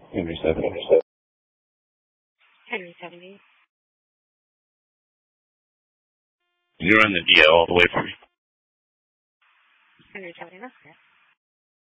Henry 70. Henry 70. You run the DL all the way for me. Henry 70, that's correct.